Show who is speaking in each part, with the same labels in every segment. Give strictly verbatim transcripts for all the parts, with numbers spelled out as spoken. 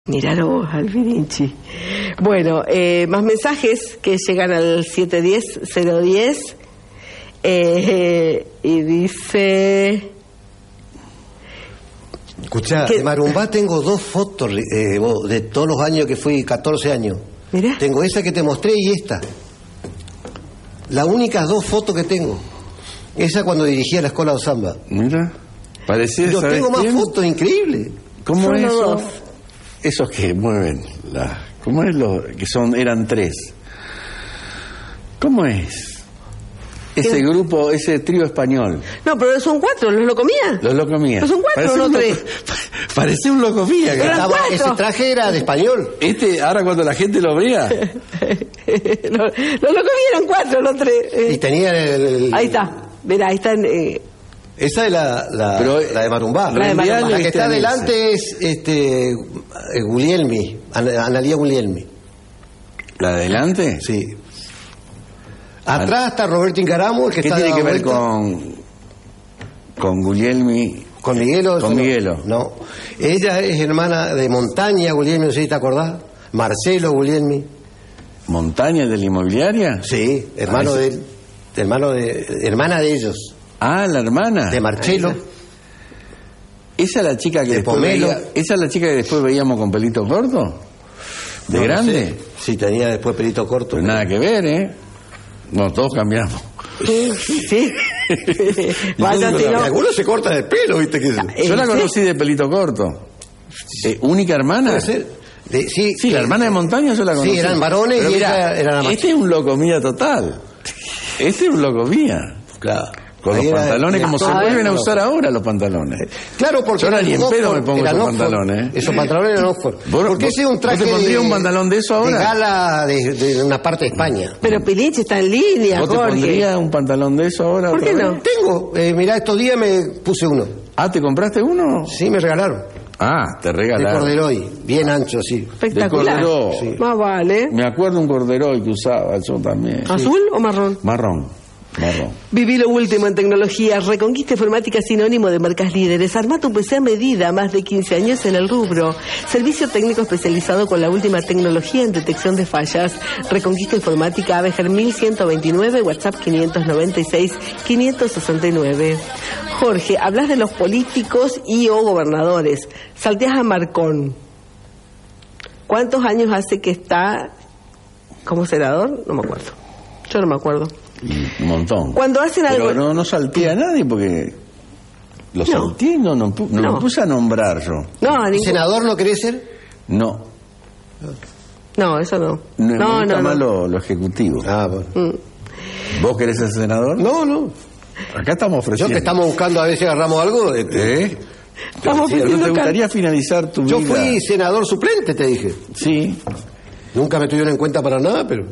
Speaker 1: Míralo vos, Alvirinchi. Bueno, eh, más mensajes que llegan al siete uno cero cero diez eh, y dice...
Speaker 2: Escuchá,
Speaker 1: que...
Speaker 2: de Marumbá tengo dos fotos eh, de todos los años que fui, catorce años.
Speaker 1: Mirá.
Speaker 2: Tengo esa que te mostré y esta. Las únicas dos fotos que tengo. Esa cuando dirigía la escuela de Zamba.
Speaker 3: Mira, parecía...
Speaker 2: Yo tengo más
Speaker 3: quién?
Speaker 2: fotos, increíble.
Speaker 3: ¿Cómo
Speaker 1: Son
Speaker 3: es
Speaker 1: los
Speaker 3: eso?
Speaker 1: dos.
Speaker 3: Esos que mueven la... ¿Cómo es lo que son? Eran tres. ¿Cómo es? Ese
Speaker 1: ¿Qué?
Speaker 3: grupo, ese trío español.
Speaker 1: No, pero son cuatro, ¿los locomía?
Speaker 3: Los Locomía.
Speaker 1: ¿No son cuatro
Speaker 3: Parecía
Speaker 1: o no
Speaker 3: un
Speaker 1: tres?
Speaker 3: loco- Parecía un Locomía.
Speaker 1: Eran
Speaker 2: Estaba-
Speaker 1: cuatro.
Speaker 2: ese traje era de español.
Speaker 3: Este, ahora cuando la gente lo vea,
Speaker 1: los, los locomía eran cuatro, no tres. Eh,
Speaker 2: Y tenía el, el-
Speaker 1: Ahí está, mirá, ahí están... Eh,
Speaker 2: Esa es la, la,
Speaker 3: Pero,
Speaker 2: la de Marumbá.
Speaker 1: La de Marumbá.
Speaker 2: La que
Speaker 3: Este
Speaker 2: está
Speaker 3: anexo.
Speaker 2: adelante es este, eh, Guglielmi, Ana- Analía Guglielmi.
Speaker 3: la de adelante.
Speaker 2: Sí. Atrás está Roberto Incaramo, el que
Speaker 3: ¿Qué
Speaker 2: está
Speaker 3: tiene
Speaker 2: dando
Speaker 3: que ver
Speaker 2: vuelta.
Speaker 3: con con Guglielmi?
Speaker 2: ¿Con Miguelo?
Speaker 3: Con
Speaker 2: Eso no.
Speaker 3: Miguelo.
Speaker 2: No. Ella es hermana de Montaña Guglielmi, no sé si te acordás. Marcelo Guglielmi.
Speaker 3: ¿Montaña de la inmobiliaria?
Speaker 2: Sí, hermano
Speaker 3: Ah,
Speaker 2: de
Speaker 3: ese-
Speaker 2: él. Hermano de, hermana de ellos.
Speaker 3: Ah, la hermana.
Speaker 2: De Marcelo.
Speaker 3: ¿Esa es la chica que
Speaker 2: De
Speaker 3: después
Speaker 2: Pomelo.
Speaker 3: veía- ¿Esa es la chica que después veíamos con pelito corto? ¿De
Speaker 2: No, no
Speaker 3: grande?
Speaker 2: sé. Sí, tenía después pelito corto.
Speaker 3: Pues nada que ver, ¿eh? No, todos cambiamos.
Speaker 1: sí, sí. Vaya, si
Speaker 2: Y
Speaker 1: no...
Speaker 2: algunos se cortan el pelo, ¿viste? Que
Speaker 1: Eh,
Speaker 3: Yo la
Speaker 1: sí.
Speaker 3: conocí de pelito corto. Eh, ¿Única hermana?
Speaker 2: puede ser. De- sí,
Speaker 3: Sí, la
Speaker 2: eh,
Speaker 3: hermana de Montaña yo la conocí.
Speaker 2: Sí, eran varones
Speaker 3: Pero
Speaker 2: y
Speaker 3: mirá,
Speaker 2: ella era la más
Speaker 3: Este es un locomía total. Este es un locomía.
Speaker 2: Claro.
Speaker 3: Con
Speaker 2: Ahí
Speaker 3: los
Speaker 2: era-
Speaker 3: pantalones
Speaker 2: era
Speaker 3: como se
Speaker 2: todo
Speaker 3: vuelven a
Speaker 2: loco.
Speaker 3: usar ahora los pantalones.
Speaker 2: Claro, porque
Speaker 3: Yo ahora
Speaker 2: eran
Speaker 3: ni en
Speaker 2: Oxford,
Speaker 3: pedo me pongo
Speaker 2: eran
Speaker 3: esos
Speaker 2: Oxford.
Speaker 3: pantalones, ¿eh?
Speaker 2: Esos pantalones eran Oxford.
Speaker 3: ¿Vos-
Speaker 2: Porque
Speaker 3: vos-
Speaker 2: ese es un
Speaker 3: vos
Speaker 2: traje
Speaker 3: te pondrías
Speaker 2: de,
Speaker 3: un pantalón de eso ahora?
Speaker 2: de gala de, de una parte de España.
Speaker 1: Pero Pilinchi está en línea,
Speaker 3: ¿Vos te
Speaker 1: Jorge.
Speaker 3: pondrías un pantalón de eso ahora?
Speaker 1: ¿Por
Speaker 3: otra
Speaker 1: qué
Speaker 3: vez?
Speaker 1: no?
Speaker 2: Tengo, eh, mirá, estos días me puse uno.
Speaker 3: Ah, ¿te compraste uno?
Speaker 2: Sí, me regalaron.
Speaker 3: Ah, te
Speaker 2: De
Speaker 3: regalaron.
Speaker 2: corderoy, bien ancho, sí.
Speaker 1: Espectacular.
Speaker 3: De cordero.
Speaker 2: Sí.
Speaker 1: Más vale.
Speaker 3: Me acuerdo un corderoy que usaba yo también.
Speaker 1: ¿Azul o marrón?
Speaker 3: Marrón. Marrón.
Speaker 1: Viví lo último en tecnología. Reconquista Informática, sinónimo de marcas líderes. Arma tu P C a medida, más de quince años en el rubro. Servicio técnico especializado con la última tecnología en detección de fallas. Reconquista Informática, Abejer mil ciento veintinueve, WhatsApp quinientos noventa y seis, quinientos sesenta y nueve. Jorge, hablas de los políticos y o gobernadores. Salteás a Marcón. ¿Cuántos años hace que está como senador? No me acuerdo. Yo no me acuerdo.
Speaker 3: Un montón.
Speaker 1: Cuando hacen
Speaker 3: Pero
Speaker 1: algo...
Speaker 3: no, no salté a nadie porque... Lo
Speaker 1: No.
Speaker 3: salté, no, no, pu- no
Speaker 1: No.
Speaker 3: me puse a nombrar yo.
Speaker 1: No, a ningún-
Speaker 2: ¿Senador no querés ser?
Speaker 3: No.
Speaker 1: no, eso no.
Speaker 3: No,
Speaker 1: No,
Speaker 3: me gusta
Speaker 1: no,
Speaker 3: más
Speaker 1: no.
Speaker 3: Lo, lo ejecutivo.
Speaker 2: Ah, bueno.
Speaker 1: Mm.
Speaker 3: ¿Vos querés ser senador?
Speaker 2: No, no.
Speaker 3: Acá estamos
Speaker 2: Yo
Speaker 3: ofreciendo.
Speaker 2: que estamos buscando a ver si agarramos algo. este,
Speaker 3: ¿Eh?
Speaker 1: Estamos
Speaker 3: Sí, ¿no
Speaker 1: ofreciendo
Speaker 3: te
Speaker 1: cal-
Speaker 3: gustaría finalizar tu
Speaker 2: Yo
Speaker 3: vida?
Speaker 2: fui senador suplente, te dije.
Speaker 3: Sí.
Speaker 2: Nunca me tuvieron en cuenta para nada, pero...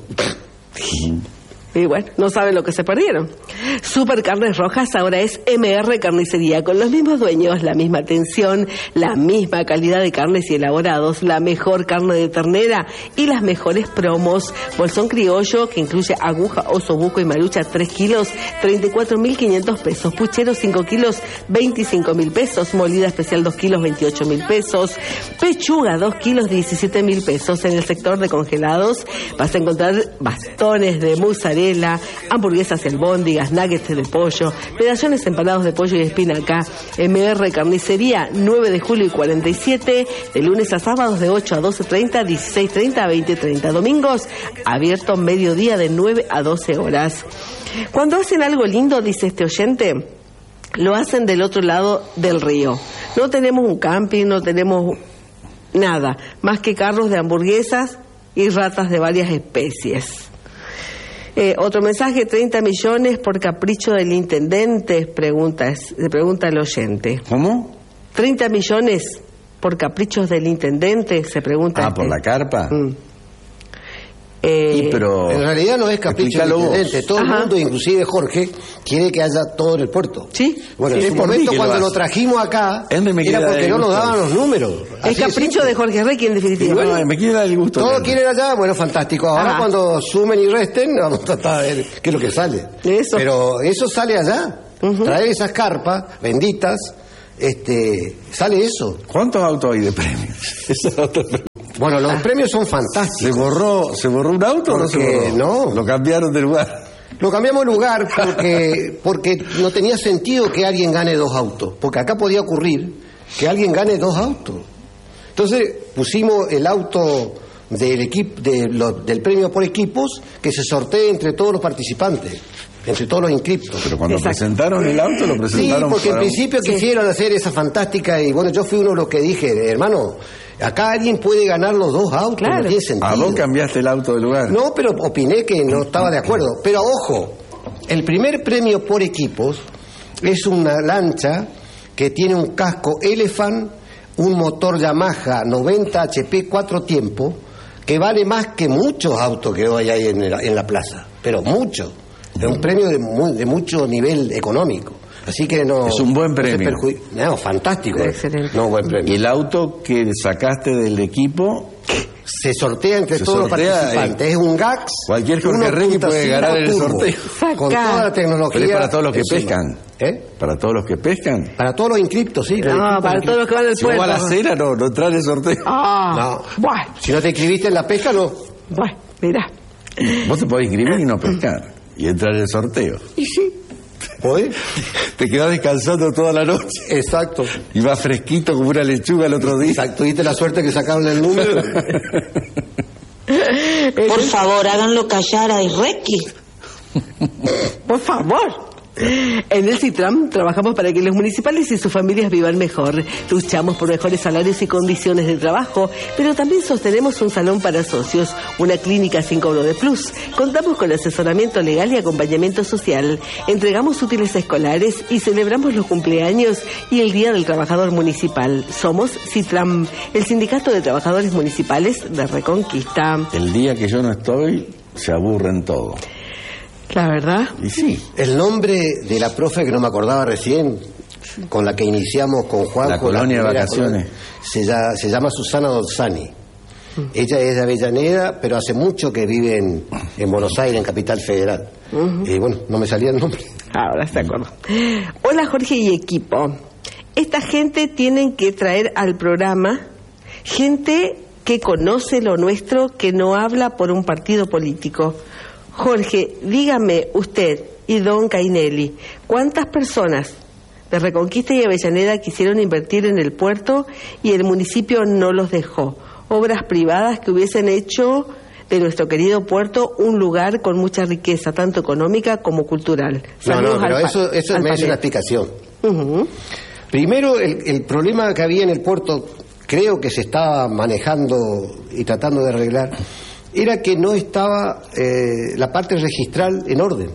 Speaker 1: Y bueno, no saben lo que se perdieron. Super Carnes Rojas ahora es M R Carnicería, con los mismos dueños, la misma atención, la misma calidad de carnes y elaborados, la mejor carne de ternera y las mejores promos. Bolsón criollo, que incluye aguja, oso buco y marucha, tres kilos, treinta y cuatro mil quinientos pesos. Puchero, cinco kilos, veinticinco mil pesos. Molida especial, dos kilos, veintiocho mil pesos. Pechuga, dos kilos, diecisiete mil pesos. En el sector de congelados vas a encontrar bastones de mozzarella, hamburguesas albóndigas, nuggets de pollo, medallones empanados de pollo y espinaca. M R Carnicería, nueve de julio y cuarenta y siete, de lunes a sábados de ocho a doce treinta, dieciséis treinta a veinte treinta. Domingos, abierto mediodía de nueve a doce horas. Cuando hacen algo lindo, dice este oyente, lo hacen del otro lado del río. No tenemos un camping, no tenemos nada, más que carros de hamburguesas y ratas de varias especies. Eh, otro mensaje, treinta millones por capricho del intendente, pregunta, se pregunta el oyente.
Speaker 3: ¿Cómo?
Speaker 1: treinta millones por caprichos del intendente, se pregunta.
Speaker 3: Ah, ¿por
Speaker 1: este.
Speaker 3: la carpa?
Speaker 1: Mm. Eh,
Speaker 3: Y pero...
Speaker 2: En realidad no es capricho del
Speaker 3: Explícalo vos.
Speaker 2: intendente. Todo
Speaker 1: Ajá.
Speaker 2: el mundo, inclusive Jorge, quiere que haya todo en el puerto.
Speaker 1: Sí.
Speaker 2: Bueno,
Speaker 3: Sí,
Speaker 2: en
Speaker 3: es
Speaker 2: su
Speaker 3: por mí
Speaker 2: momento
Speaker 3: que lo
Speaker 2: cuando lo,
Speaker 3: hace.
Speaker 2: trajimos acá,
Speaker 3: Henry me
Speaker 2: era
Speaker 3: quiere
Speaker 2: porque
Speaker 3: dar
Speaker 2: no
Speaker 3: el
Speaker 2: nos
Speaker 3: gusto.
Speaker 2: daban los números.
Speaker 1: el
Speaker 2: Así de
Speaker 1: capricho
Speaker 2: simple.
Speaker 1: de Jorge Requi, en definitiva.
Speaker 2: Y bueno,
Speaker 3: No, me quiere dar el gusto.
Speaker 2: Todos
Speaker 3: Henry.
Speaker 2: quieren allá, bueno, fantástico. Ahora
Speaker 1: Ajá.
Speaker 2: cuando sumen y resten, vamos a tratar de ver qué es lo que sale.
Speaker 1: Eso.
Speaker 2: Pero eso sale allá. Traer esas carpas benditas, este, sale eso.
Speaker 3: ¿Cuántos autos hay de premios? Esa es otra pregunta.
Speaker 2: Bueno, los premios son fantásticos.
Speaker 3: ¿Se borró, ¿se borró un auto o no se
Speaker 2: Porque
Speaker 3: borró?
Speaker 2: no.
Speaker 3: Lo cambiaron de lugar.
Speaker 2: Lo cambiamos de lugar porque, porque no tenía sentido que alguien gane dos autos. Porque acá podía ocurrir que alguien gane dos autos. Entonces pusimos el auto del, equipo, de lo, del premio por equipos que se sortea entre todos los participantes, entre todos los inscriptos.
Speaker 3: Pero cuando
Speaker 1: Exacto.
Speaker 3: presentaron el auto, lo
Speaker 2: Sí,
Speaker 3: presentaron
Speaker 2: porque en
Speaker 3: para un-
Speaker 2: principio
Speaker 1: Sí.
Speaker 2: quisieron hacer esa fantástica y bueno, yo fui uno de los que dije, hermano, acá alguien puede ganar los dos autos,
Speaker 1: Claro.
Speaker 2: no tiene sentido.
Speaker 3: ¿A vos cambiaste el auto de lugar?
Speaker 2: No, pero opiné que no estaba de acuerdo. Pero ojo, el primer premio por equipos es una lancha que tiene un casco Elephant, un motor Yamaha noventa H P cuatro tiempos, que vale más que muchos autos que hoy hay en la, en la plaza, pero mucho. Es un premio de, muy- de mucho nivel económico. Así que no...
Speaker 3: Es un buen
Speaker 2: no se
Speaker 3: premio.
Speaker 2: perjudica- No, fantástico.
Speaker 1: Excelente.
Speaker 2: No, buen
Speaker 3: Y
Speaker 2: premio.
Speaker 3: el auto que sacaste del equipo,
Speaker 2: Se sortea entre
Speaker 3: Se
Speaker 2: todos
Speaker 3: sortea,
Speaker 2: los participantes.
Speaker 3: eh,
Speaker 2: Es un GAX.
Speaker 3: cualquier Jorge
Speaker 2: uno
Speaker 3: Regui
Speaker 2: punto
Speaker 3: puede
Speaker 2: cinco
Speaker 3: ganar el
Speaker 2: turbo,
Speaker 3: sorteo.
Speaker 2: Con
Speaker 1: Saca.
Speaker 2: toda la tecnología.
Speaker 3: pero es para todos los que
Speaker 2: encima.
Speaker 3: pescan.
Speaker 2: ¿Eh?
Speaker 3: Para todos los que pescan.
Speaker 2: Para todos los inscriptos, sí. los
Speaker 1: No,
Speaker 2: inscriptos,
Speaker 1: para
Speaker 2: los
Speaker 1: todos los que van al
Speaker 3: Si vos
Speaker 1: puerto.
Speaker 3: vas a la cera, no, no entra en el sorteo.
Speaker 1: Ah,
Speaker 2: No.
Speaker 1: bueno,
Speaker 2: inscriptos. Si no te inscribiste en la pesca, no.
Speaker 1: bueno, mirá.
Speaker 3: Vos te podés inscribir y no pescar. Y entrar en el sorteo.
Speaker 2: Y sí. ¿Podés?
Speaker 3: Te quedás descansando toda la noche.
Speaker 2: Exacto.
Speaker 3: Y vas fresquito como una lechuga el otro día.
Speaker 2: Exacto. Tuviste la suerte que sacaron el número.
Speaker 4: Por favor, háganlo callar a Irrequi.
Speaker 1: Por favor. En el Citram trabajamos para que los municipales y sus familias vivan mejor. Luchamos por mejores salarios y condiciones de trabajo, pero también sostenemos un salón para socios, una clínica sin cobro de plus. Contamos con asesoramiento legal y acompañamiento social. Entregamos útiles escolares y celebramos los cumpleaños y el Día del Trabajador Municipal. Somos Citram, el Sindicato de Trabajadores Municipales de Reconquista.
Speaker 3: El día que yo no estoy, se aburren todo.
Speaker 1: La verdad.
Speaker 3: Y sí.
Speaker 2: El nombre de la profe que no me acordaba recién, con la que iniciamos con Juan.
Speaker 3: La colonia de vacaciones.
Speaker 2: Se llama, se llama Susana Dolzani. Ella es de Avellaneda, pero hace mucho que vive en, en Buenos Aires, en Capital Federal. Y bueno, no me salía el nombre.
Speaker 1: Ahora se acordó. Hola Jorge y equipo. Esta gente tienen que traer al programa gente que conoce lo nuestro, que no habla por un partido político. Jorge, dígame usted y don Cainelli, ¿cuántas personas de Reconquista y Avellaneda quisieron invertir en el puerto y el municipio no los dejó? Obras privadas que hubiesen hecho de nuestro querido puerto un lugar con mucha riqueza, tanto económica como cultural.
Speaker 2: No,
Speaker 1: Saludos
Speaker 2: no, pero
Speaker 1: al pa-
Speaker 2: eso, eso
Speaker 1: al
Speaker 2: merece
Speaker 1: panel.
Speaker 2: una explicación.
Speaker 1: Ujú.
Speaker 2: Primero, el, el problema que había en el puerto, creo que se estaba manejando y tratando de arreglar, era que no estaba eh, la parte registral en orden.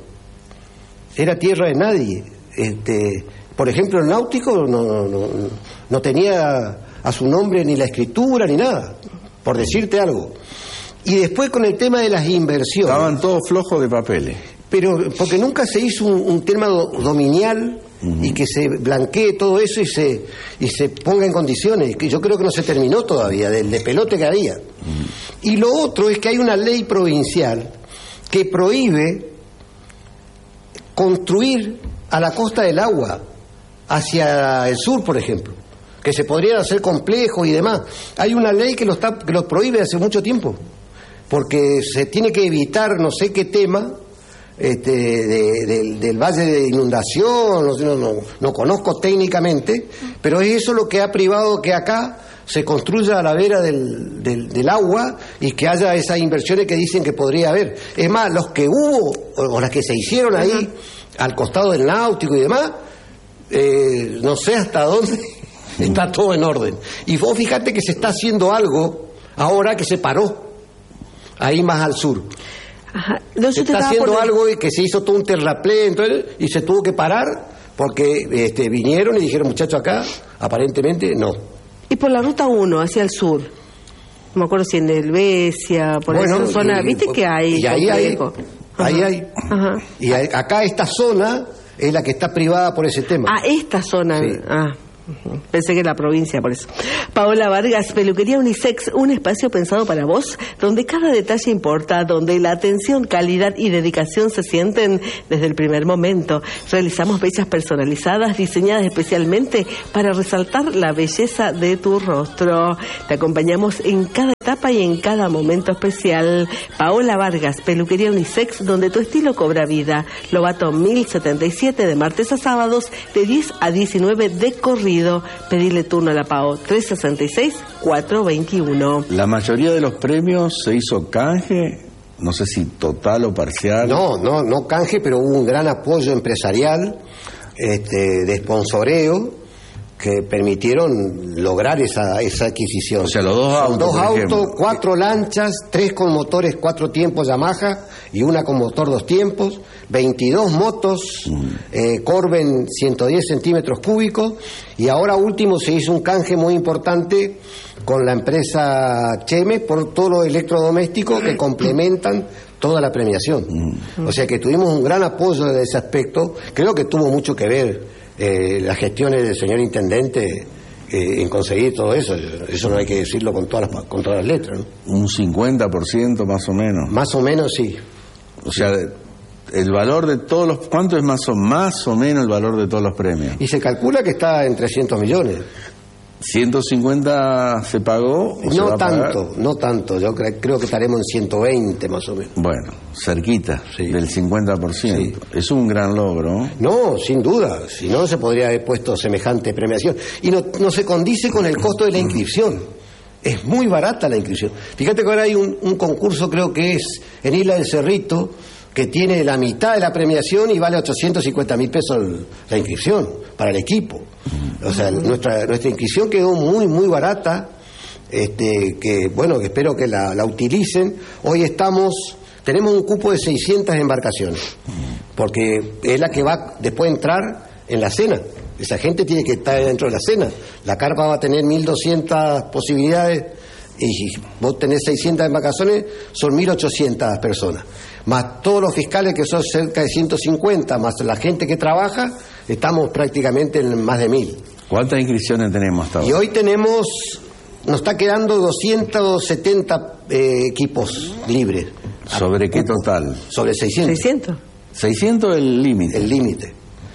Speaker 2: Era tierra de nadie. Este, por ejemplo, el náutico no, no, no, no tenía a su nombre ni la escritura ni nada, por decirte algo. Y después con el tema de las inversiones.
Speaker 3: Estaban todos flojos de papeles.
Speaker 2: Pero porque nunca se hizo un, un tema do- dominial y que se blanquee todo eso y se y se ponga en condiciones, que yo creo que no se terminó todavía del despelote que había. Y lo otro es que hay una ley provincial que prohíbe construir a la costa del agua, hacia el sur, por ejemplo, que se podrían hacer complejos y demás. Hay una ley que lo, está, que lo prohíbe hace mucho tiempo, porque se tiene que evitar no sé qué tema este, de- del- del valle de inundación, no, sé, no, no, no conozco técnicamente, pero es eso lo que ha privado que acá se construya a la vera del, del, del agua y que haya esas inversiones que dicen que podría haber. Es más, los que hubo, o, o las que se hicieron ahí, al costado del náutico y demás, eh, no sé hasta dónde está todo en orden. Y vos fíjate que se está haciendo algo ahora que se paró, ahí más al sur.
Speaker 1: Ajá. No,
Speaker 2: Se
Speaker 1: yo te
Speaker 2: está
Speaker 1: estaba
Speaker 2: haciendo
Speaker 1: por-
Speaker 2: algo y que se hizo todo un terraplén entonces, y se tuvo que parar porque este, vinieron y dijeron, muchachos, acá aparentemente no.
Speaker 1: Y por la ruta uno, hacia el sur. No me acuerdo si en Helvecia, por
Speaker 2: Bueno,
Speaker 1: esa zona.
Speaker 2: y-
Speaker 1: ¿Viste que hay?
Speaker 2: y ahí hay,
Speaker 1: complejo?
Speaker 2: ahí
Speaker 1: Ajá.
Speaker 2: hay.
Speaker 1: Ajá.
Speaker 2: Y hay- acá esta zona es la que está privada por ese tema.
Speaker 1: Ah, esta zona.
Speaker 2: Sí.
Speaker 1: Ah, Pensé que la provincia, por eso. Paola Vargas, Peluquería Unisex, un espacio pensado para vos, donde cada detalle importa, donde la atención, calidad y dedicación se sienten desde el primer momento. Realizamos bellas personalizadas, diseñadas especialmente para resaltar la belleza de tu rostro. Te acompañamos en cada etapa y en cada momento especial. Paola Vargas, Peluquería Unisex, donde tu estilo cobra vida. Lobato mil setenta y siete, de martes a sábados, de diez a diecinueve de corrido. Pedirle turno a la Pao tres sesenta y seis, cuatrocientos veintiuno.
Speaker 3: La mayoría de los premios se hizo canje, no sé si total o parcial.
Speaker 2: No, no, no canje, pero hubo un gran apoyo empresarial, este, de sponsoreo, que permitieron lograr esa, esa adquisición.
Speaker 3: O sea, los dos
Speaker 2: Son
Speaker 3: autos,
Speaker 2: dos
Speaker 3: por
Speaker 2: autos,
Speaker 3: ejemplo.
Speaker 2: cuatro lanchas, tres con motores cuatro tiempos Yamaha y una con motor dos tiempos, veintidós motos, mm. eh, Corben ciento diez centímetros cúbicos, y ahora último se hizo un canje muy importante con la empresa Cheme por todos los electrodomésticos que complementan toda la premiación. Mm. O sea que tuvimos un gran apoyo de ese aspecto. Creo que tuvo mucho que ver Eh, las gestiones del señor intendente eh, en conseguir todo eso. Eso no hay que decirlo con todas las, con todas las letras, ¿no?
Speaker 3: Un cincuenta por ciento más o menos.
Speaker 2: Más o menos, sí.
Speaker 3: O sea, el valor de todos los... ¿Cuánto es más o, más o menos el valor de todos los premios?
Speaker 2: Y se calcula que está en trescientos millones.
Speaker 3: ¿ciento cincuenta se pagó? ¿O
Speaker 2: no
Speaker 3: se va a
Speaker 2: tanto,
Speaker 3: pagar?
Speaker 2: no tanto. Yo cre- creo que estaremos en ciento veinte más o menos.
Speaker 3: Bueno, cerquita,
Speaker 2: sí,
Speaker 3: del cincuenta por ciento. Sí. Es un gran logro.
Speaker 2: No, sin duda. Si no, se podría haber puesto semejante premiación. Y no, no se condice con el costo de la inscripción. Es muy barata la inscripción. Fíjate que ahora hay un, un concurso, creo que es en Isla del Cerrito, que tiene la mitad de la premiación y vale ochocientos cincuenta mil pesos la inscripción para el equipo. O sea, nuestra nuestra inscripción quedó muy, muy barata, este, que bueno, que espero que la, la utilicen. Hoy estamos, tenemos un cupo de seiscientas embarcaciones, porque es la que va después a entrar en la cena. Esa gente tiene que estar dentro de la cena. La carpa va a tener mil doscientas posibilidades, y si vos tenés seiscientas embarcaciones, son mil ochocientas personas. Más todos los fiscales, que son cerca de ciento cincuenta, más la gente que trabaja, estamos prácticamente en más de mil.
Speaker 3: ¿Cuántas inscripciones tenemos hasta ahora?
Speaker 2: Y hoy tenemos, nos está quedando doscientos setenta eh, equipos libres.
Speaker 3: ¿Sobre qué total?
Speaker 2: Sobre seiscientos.
Speaker 1: seiscientos.
Speaker 3: seiscientos el límite.
Speaker 2: El límite.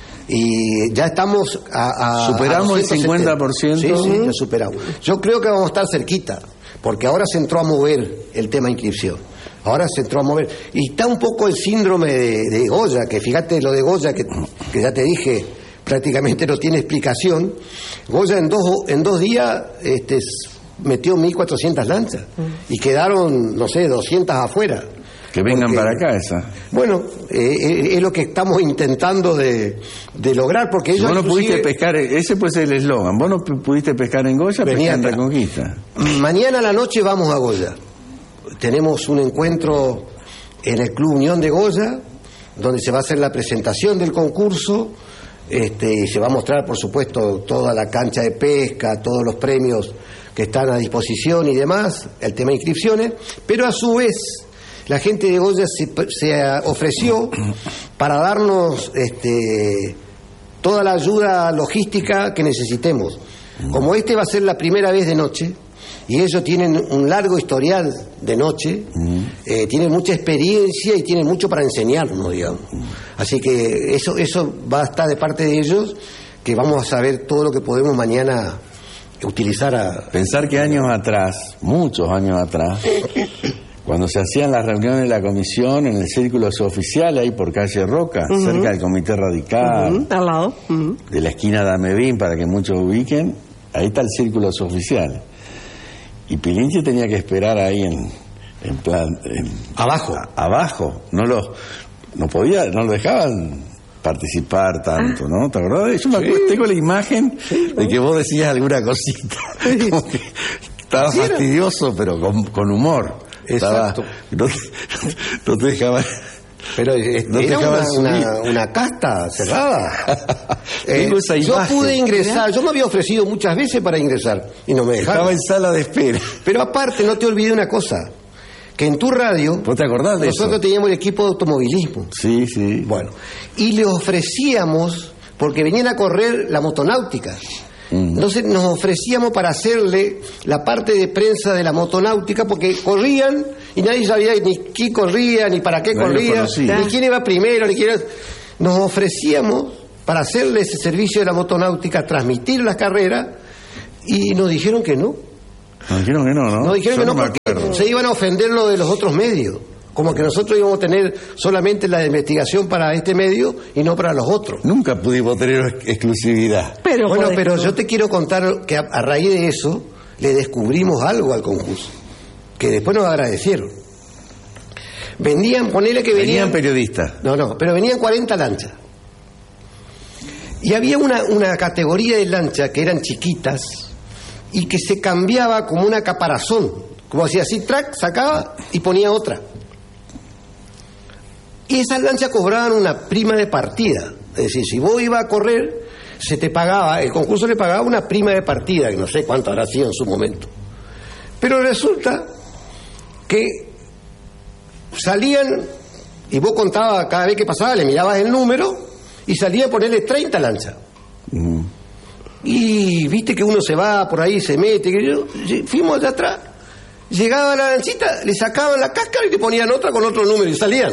Speaker 2: Y ya estamos a... a
Speaker 3: ¿Superamos
Speaker 2: a
Speaker 3: el cincuenta por ciento?
Speaker 2: Sí, sí, ya superamos. Yo creo que vamos a estar cerquita, porque ahora se entró a mover el tema inscripción. Ahora se entró a mover. Y está un poco el síndrome de, de Goya, que fíjate lo de Goya, que, que ya te dije, prácticamente no tiene explicación. Goya en dos, en dos días este, metió mil cuatrocientas lanchas y quedaron, no sé, doscientas afuera.
Speaker 3: Que vengan
Speaker 2: Porque,
Speaker 3: para acá esa.
Speaker 2: Bueno, eh, es lo que estamos intentando de, de lograr, porque
Speaker 3: si
Speaker 2: ellos...
Speaker 3: vos no
Speaker 2: inclusive,
Speaker 3: pudiste pescar, ese puede ser el eslogan. Vos no pudiste pescar en Goya, pescar en Reconquista.
Speaker 2: Mañana a la noche vamos a Goya. Tenemos un encuentro en el Club Unión de Goya, donde se va a hacer la presentación del concurso, este, y se va a mostrar, por supuesto, toda la cancha de pesca, todos los premios que están a disposición y demás, el tema de inscripciones, pero a su vez la gente de Goya se, se ofreció para darnos este, toda la ayuda logística que necesitemos. Como este va a ser la primera vez de noche, y ellos tienen un largo historial de noche, eh, tienen mucha experiencia y tienen mucho para enseñarnos, digamos. Así que eso, eso va a estar de parte de ellos, que vamos a saber todo lo que podemos mañana utilizar a...
Speaker 3: Pensar que años atrás, muchos años atrás, cuando se hacían las reuniones de la comisión en el círculo oficial, ahí por calle Roca, uh-huh, cerca del Comité Radical,
Speaker 1: uh-huh, al lado, uh-huh,
Speaker 3: de la esquina de Amevín, para que muchos ubiquen, ahí está el círculo oficial. Y Pilinchi tenía que esperar ahí en, en plan... En,
Speaker 2: abajo.
Speaker 3: A, abajo. No lo, no podía, no lo dejaban participar tanto, ¿no? ¿Te acordás? Yo me acuerdo, sí, tengo la imagen sí, ¿no? de que vos decías alguna cosita. Sí. Como que estaba ¿sí fastidioso, pero con, con humor.
Speaker 2: Exacto.
Speaker 3: Estaba, no, no te dejaban...
Speaker 2: Pero no era una, una, una casta cerrada. eh, yo pude ingresar, yo me había ofrecido muchas veces para ingresar y no me dejaron.
Speaker 3: Estaba en sala de espera.
Speaker 2: Pero aparte, no te olvides una cosa, que en tu radio...
Speaker 3: ¿Vos te acordás de eso?
Speaker 2: Nosotros teníamos el equipo de automovilismo.
Speaker 3: Sí, sí.
Speaker 2: Bueno, y le ofrecíamos, porque venían a correr la motonáutica, Mm. Entonces nos ofrecíamos para hacerle la parte de prensa de la motonáutica, porque corrían y nadie sabía ni qué corría, ni para qué
Speaker 3: nadie
Speaker 2: corría, ni quién iba primero, ni quién... Nos ofrecíamos para hacerle ese servicio de la motonáutica, transmitir las carreras, y nos dijeron que no.
Speaker 3: Nos dijeron que no, ¿no?
Speaker 2: Nos dijeron
Speaker 3: Yo
Speaker 2: que no,
Speaker 3: no me
Speaker 2: porque
Speaker 3: acuerdo.
Speaker 2: se iban a ofender lo de los otros medios. Como que nosotros íbamos a tener solamente la investigación para este medio y no para los otros.
Speaker 3: Nunca pudimos tener exclusividad.
Speaker 1: Pero
Speaker 2: bueno,
Speaker 1: joder,
Speaker 2: pero yo te quiero contar que a, a raíz de eso le descubrimos algo al concurso, que después nos agradecieron. Vendían, ponele que venían...
Speaker 3: Venían periodistas.
Speaker 2: No, no, pero venían cuarenta lanchas. Y había una, una categoría de lanchas que eran chiquitas y que se cambiaba como una caparazón. Como hacía así, track, sacaba y ponía otra. Y esas lanchas cobraban una prima de partida. Es decir, si vos ibas a correr, se te pagaba, el concurso le pagaba una prima de partida, que no sé cuánto habrá sido en su momento. Pero resulta que salían, y vos contabas cada vez que pasaba, le mirabas el número, y salía a ponerle treinta lanchas. Uh-huh. Y viste que uno se va por ahí, se mete, que yo, fuimos allá atrás, llegaba la lanchita, le sacaban la cáscara y le ponían otra con otro número, y salían.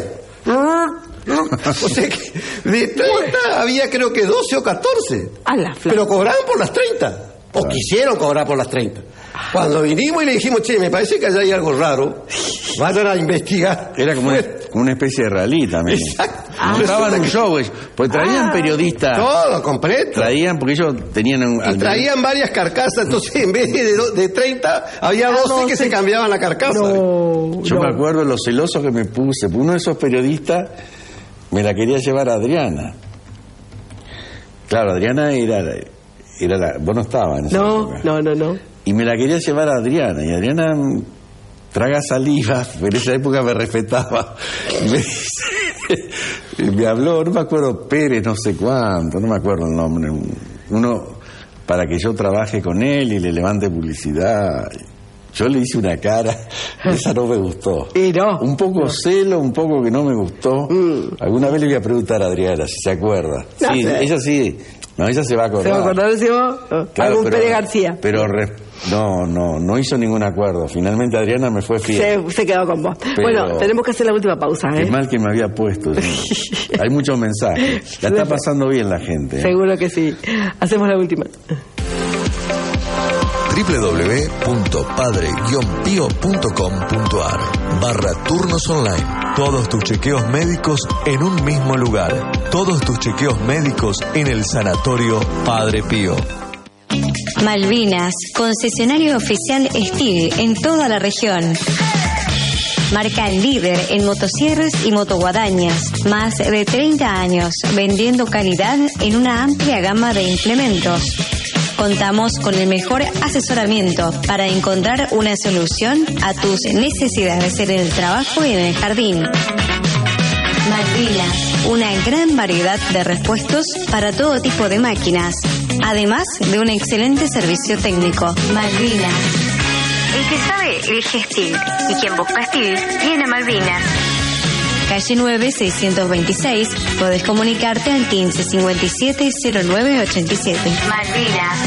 Speaker 2: O sea que de treinta había creo que doce o catorce. Pero cobraban por las treinta. O claro. Quisieron cobrar por las treinta. Cuando vinimos y le dijimos, che, me parece que allá hay algo raro, vayan a investigar.
Speaker 3: Era como una, como una especie de rally también.
Speaker 2: Exacto.
Speaker 3: Montaban un show, pues traían ah, periodistas.
Speaker 2: Todo, completo.
Speaker 3: Traían, porque ellos tenían un...
Speaker 2: Y traían varias carcasas, entonces en vez de, de treinta, había doce ah, no, que sí. se cambiaban la carcasa.
Speaker 3: No, Yo no. me acuerdo lo celoso que me puse, uno de esos periodistas me la quería llevar a Adriana. Claro, Adriana era... era la, vos no estabas en esa
Speaker 1: no,
Speaker 3: época.
Speaker 1: No, no, no.
Speaker 3: Y me la quería llevar a Adriana, y Adriana traga saliva, pero en esa época me respetaba. Y me dice, me habló, no me acuerdo, Pérez, no sé cuánto, no me acuerdo el nombre, uno para que yo trabaje con él y le levante publicidad. Yo le hice una cara, esa no me gustó.
Speaker 1: Y no.
Speaker 3: Un poco
Speaker 1: no.
Speaker 3: celo, un poco que no me gustó.
Speaker 1: Mm.
Speaker 3: Alguna vez le voy a preguntar a Adriana si se acuerda.
Speaker 1: No
Speaker 3: sí,
Speaker 1: sé.
Speaker 3: ella sí. No, ella se va a acordar.
Speaker 1: ¿Se va a acordar, decimos?
Speaker 3: Claro,
Speaker 1: algún
Speaker 3: pero,
Speaker 1: Pérez García.
Speaker 3: Pero re, no, no, no hizo ningún acuerdo. Finalmente Adriana me fue fiel.
Speaker 1: Se, se quedó con vos.
Speaker 3: Pero,
Speaker 1: bueno, tenemos que hacer la última pausa, ¿eh?
Speaker 3: Qué mal que me había puesto. ¿Sí? Hay muchos mensajes. La está pasando bien la gente. ¿eh?
Speaker 1: Seguro que sí. Hacemos la última.
Speaker 5: doble u doble u doble u punto padre guion pío punto com punto a r barra turnos online. Todos tus chequeos médicos en un mismo lugar. Todos tus chequeos médicos en el Sanatorio Padre Pío.
Speaker 6: Malvinas, concesionario oficial Steel en toda la región. Marca líder en motosierras y motoguadañas. Más de treinta años vendiendo calidad en una amplia gama de implementos. Contamos con el mejor asesoramiento para encontrar una solución a tus necesidades en el trabajo y en el jardín. Malvinas, una gran variedad de repuestos para todo tipo de máquinas, además de un excelente servicio técnico. Malvinas. El que sabe elige Steel y quien busca Steel tiene Malvinas. Calle nueve, seiscientos veintiséis. Podés comunicarte al quince cincuenta y siete cero nueve ochenta y siete. Malvinas.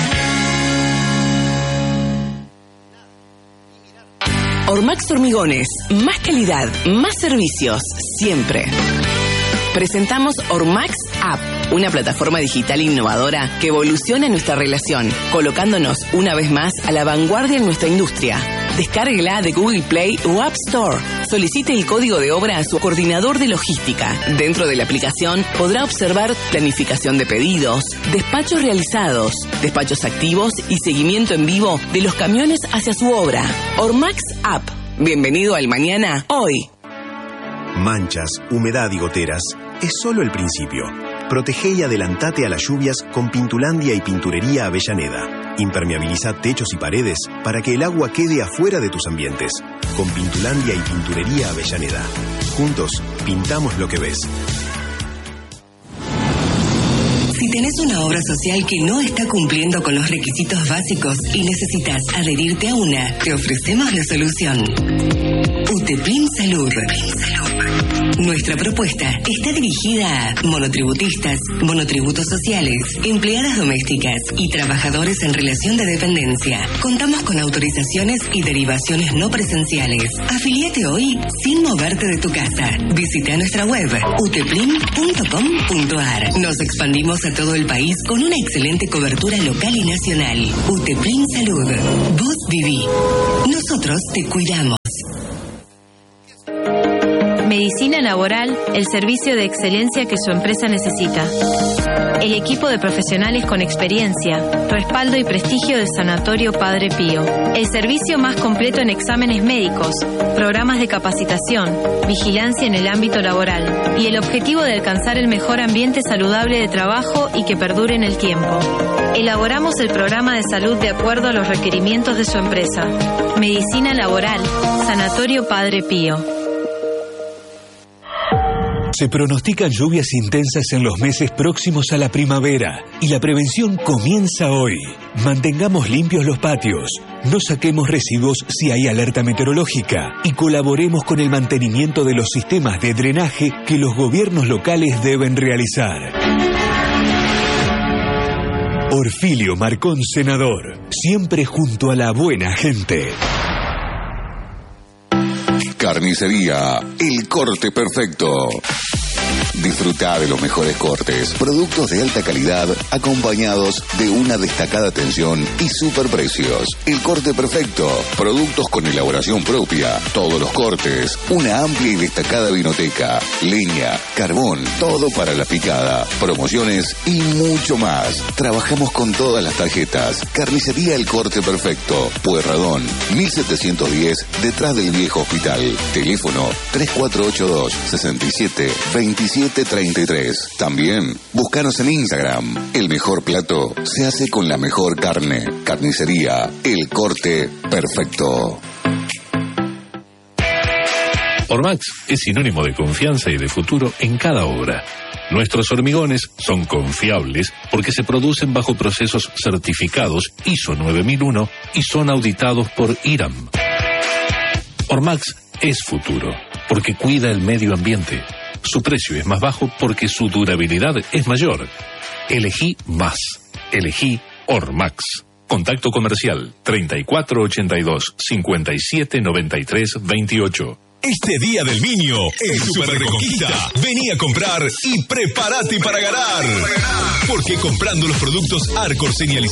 Speaker 7: Ormax Hormigones. Más calidad, más servicios, siempre. Presentamos Ormax App, una plataforma digital innovadora que evoluciona nuestra relación, colocándonos una vez más a la vanguardia en nuestra industria. Descárguela de Google Play o App Store. Solicite el código de obra a su coordinador de logística. Dentro de la aplicación podrá observar planificación de pedidos, despachos realizados, despachos activos y seguimiento en vivo de los camiones hacia su obra. Ormax App. Bienvenido al mañana, hoy.
Speaker 8: Manchas, humedad y goteras es solo el principio. Protege y adelantate a las lluvias con Pintulandia y Pinturería Avellaneda. Impermeabiliza techos y paredes para que el agua quede afuera de tus ambientes. Con Pintulandia y Pinturería Avellaneda. Juntos, pintamos lo que ves.
Speaker 9: Si tenés una obra social que no está cumpliendo con los requisitos básicos y necesitas adherirte a una, te ofrecemos la solución. UTEPLIN Salud. Nuestra propuesta está dirigida a monotributistas, monotributos sociales, empleadas domésticas y trabajadores en relación de dependencia. Contamos con autorizaciones y derivaciones no presenciales. Afiliate hoy sin moverte de tu casa. Visita nuestra web uteplin punto com punto ar. Nos expandimos a todo el país con una excelente cobertura local y nacional. Uteplin Salud. Vos viví. Nosotros te cuidamos.
Speaker 10: Medicina Laboral, el servicio de excelencia que su empresa necesita. El equipo de profesionales con experiencia, respaldo y prestigio del Sanatorio Padre Pío. El servicio más completo en exámenes médicos, programas de capacitación, vigilancia en el ámbito laboral y el objetivo de alcanzar el mejor ambiente saludable de trabajo y que perdure en el tiempo. Elaboramos el programa de salud de acuerdo a los requerimientos de su empresa. Medicina Laboral, Sanatorio Padre Pío.
Speaker 11: Se pronostican lluvias intensas en los meses próximos a la primavera y la prevención comienza hoy. Mantengamos limpios los patios, no saquemos residuos si hay alerta meteorológica y colaboremos con el mantenimiento de los sistemas de drenaje que los gobiernos locales deben realizar. Orfilio Marcón, senador, siempre junto a la buena gente.
Speaker 12: Carnicería El Corte Perfecto. Disfruta de los mejores cortes, productos de alta calidad acompañados de una destacada atención y superprecios. El Corte Perfecto, productos con elaboración propia, todos los cortes, una amplia y destacada vinoteca, leña, carbón, todo para la picada, promociones y mucho más. Trabajamos con todas las tarjetas. Carnicería El Corte Perfecto, Pueyrredón, mil setecientos diez, detrás del viejo hospital. Teléfono tres cuatro ocho dos, seis siete, dos siete tres tres. También, búscanos en Instagram. El mejor plato se hace con la mejor carne. Carnicería El Corte Perfecto.
Speaker 13: Ormax es sinónimo de confianza y de futuro en cada obra. Nuestros hormigones son confiables porque se producen bajo procesos certificados I S O nueve mil uno y son auditados por I R A M. Ormax es futuro porque cuida el medio ambiente. Su precio es más bajo porque su durabilidad es mayor. Elegí más. Elegí Ormax. Contacto comercial treinta y cuatro ochenta y dos, cincuenta y siete noventa y tres veintiocho.
Speaker 14: Este Día del Niño en Super Reconquista, vení a comprar y prepárate para ganar. Porque comprando los productos Arcor señalizados